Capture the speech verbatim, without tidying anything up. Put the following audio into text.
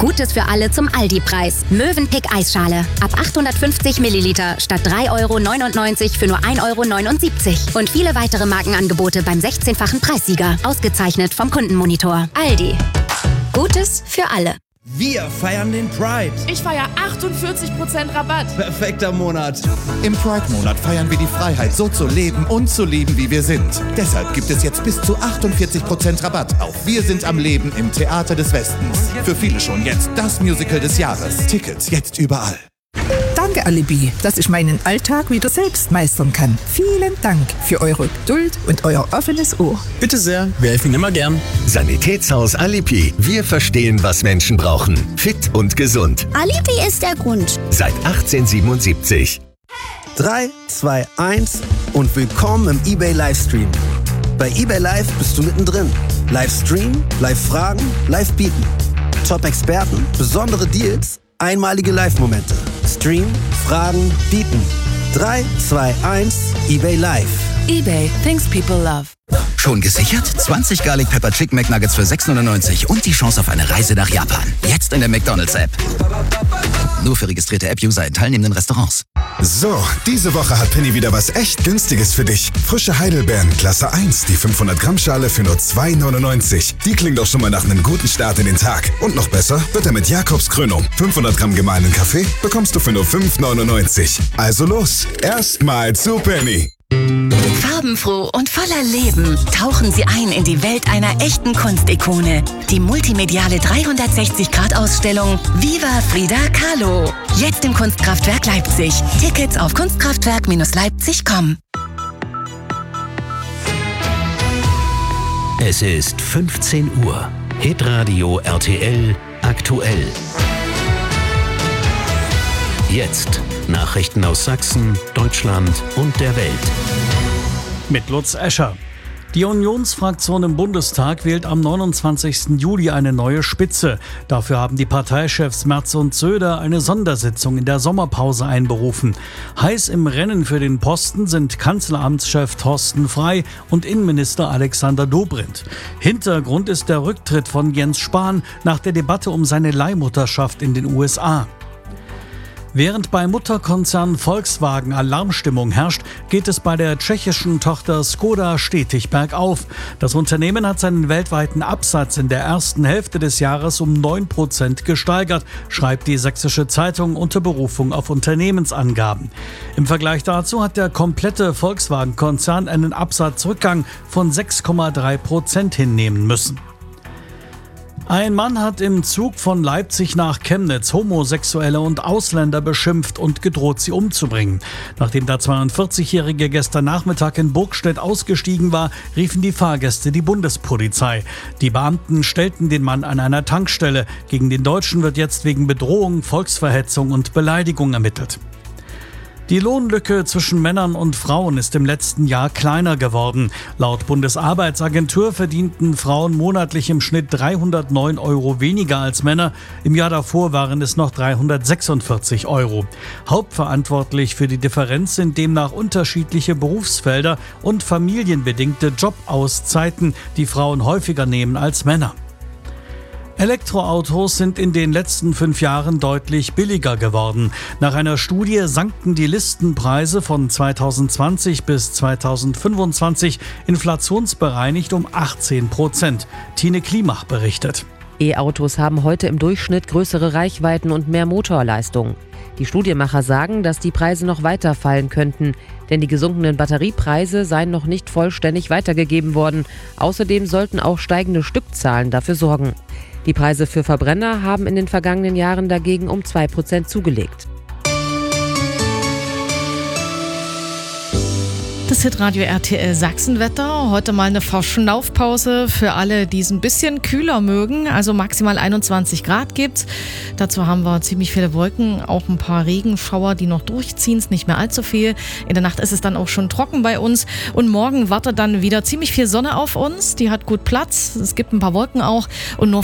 Gutes für alle zum Aldi-Preis. Mövenpick Eisschale. Ab achthundertfünfzig Milliliter statt drei Euro neunundneunzig für nur ein Euro neunundsiebzig. Und viele weitere Markenangebote beim sechzehnfachen Preissieger. Ausgezeichnet vom Kundenmonitor. Aldi. Gutes für alle. Wir feiern den Pride. Ich feiere achtundvierzig Prozent Rabatt. Perfekter Monat. Im Pride-Monat feiern wir die Freiheit, so zu leben und zu lieben, wie wir sind. Deshalb gibt es jetzt bis zu achtundvierzig Prozent Rabatt auf Wir sind am Leben im Theater des Westens. Für viele schon jetzt das Musical des Jahres. Tickets jetzt überall. Danke, Alibi, dass ich meinen Alltag wieder selbst meistern kann. Vielen Dank für eure Geduld und euer offenes Ohr. Bitte sehr, wir helfen Ihnen immer gern. Sanitätshaus Alibi. Wir verstehen, was Menschen brauchen. Fit und gesund. Alibi ist der Grund. Seit achtzehnhundertsiebenundsiebzig. drei, zwei, eins und willkommen im eBay Livestream. Bei eBay Live bist du mittendrin. Livestream, Live-Fragen, Live-Bieten. Top-Experten, besondere Deals, einmalige Live-Momente. Stream, Fragen, Bieten. drei, zwei, eins, eBay Live. eBay, things people love. Schon gesichert? zwanzig Garlic Pepper Chicken McNuggets für sechs neunundneunzig und die Chance auf eine Reise nach Japan. Jetzt in der McDonald's-App. Nur für registrierte App-User in teilnehmenden Restaurants. So, diese Woche hat Penny wieder was echt Günstiges für dich. Frische Heidelbeeren, Klasse eins, die fünfhundert Gramm Schale für nur zwei neunundneunzig. Die klingt doch schon mal nach einem guten Start in den Tag. Und noch besser wird er mit Jakobs Krönung. fünfhundert Gramm gemahlenen Kaffee bekommst du für nur fünf neunundneunzig. Also los, erstmal zu Penny. Farbenfroh und voller Leben tauchen Sie ein in die Welt einer echten Kunstikone. Die multimediale dreihundertsechzig Grad Ausstellung Viva Frida Kahlo. Jetzt im Kunstkraftwerk Leipzig. Tickets auf kunstkraftwerk Leipzig punkt com. Es ist fünfzehn Uhr. Hitradio R T L aktuell. Jetzt Nachrichten aus Sachsen, Deutschland und der Welt. Mit Lutz Escher. Die Unionsfraktion im Bundestag wählt am neunundzwanzigsten Juli eine neue Spitze. Dafür haben die Parteichefs Merz und Söder eine Sondersitzung in der Sommerpause einberufen. Heiß im Rennen für den Posten sind Kanzleramtschef Thorsten Frey und Innenminister Alexander Dobrindt. Hintergrund ist der Rücktritt von Jens Spahn nach der Debatte um seine Leihmutterschaft in den U S A. Während bei Mutterkonzern Volkswagen Alarmstimmung herrscht, geht es bei der tschechischen Tochter Skoda stetig bergauf. Das Unternehmen hat seinen weltweiten Absatz in der ersten Hälfte des Jahres um neun Prozent gesteigert, schreibt die Sächsische Zeitung unter Berufung auf Unternehmensangaben. Im Vergleich dazu hat der komplette Volkswagen-Konzern einen Absatzrückgang von sechs Komma drei Prozent hinnehmen müssen. Ein Mann hat im Zug von Leipzig nach Chemnitz Homosexuelle und Ausländer beschimpft und gedroht, sie umzubringen. Nachdem der zweiundvierzigjährige gestern Nachmittag in Burgstedt ausgestiegen war, riefen die Fahrgäste die Bundespolizei. Die Beamten stellten den Mann an einer Tankstelle. Gegen den Deutschen wird jetzt wegen Bedrohung, Volksverhetzung und Beleidigung ermittelt. Die Lohnlücke zwischen Männern und Frauen ist im letzten Jahr kleiner geworden. Laut Bundesarbeitsagentur verdienten Frauen monatlich im Schnitt dreihundertneun Euro weniger als Männer. Im Jahr davor waren es noch dreihundertsechsundvierzig Euro. Hauptverantwortlich für die Differenz sind demnach unterschiedliche Berufsfelder und familienbedingte Jobauszeiten, die Frauen häufiger nehmen als Männer. Elektroautos sind in den letzten fünf Jahren deutlich billiger geworden. Nach einer Studie sanken die Listenpreise von zweitausendzwanzig bis zweitausendfünfundzwanzig inflationsbereinigt um achtzehn Prozent. Tine Klimach berichtet. E-Autos haben heute im Durchschnitt größere Reichweiten und mehr Motorleistung. Die Studienmacher sagen, dass die Preise noch weiter fallen könnten, denn die gesunkenen Batteriepreise seien noch nicht vollständig weitergegeben worden. Außerdem sollten auch steigende Stückzahlen dafür sorgen. Die Preise für Verbrenner haben in den vergangenen Jahren dagegen um zwei Prozent zugelegt. Das Hitradio R T L Sachsenwetter. Heute mal eine Verschnaufpause für alle, die es ein bisschen kühler mögen. Also maximal einundzwanzig Grad gibt's. Dazu haben wir ziemlich viele Wolken, auch ein paar Regenschauer, die noch durchziehen. Ist nicht mehr allzu viel. In der Nacht ist es dann auch schon trocken bei uns. Und morgen wartet dann wieder ziemlich viel Sonne auf uns. Die hat gut Platz. Es gibt ein paar Wolken auch. Und nur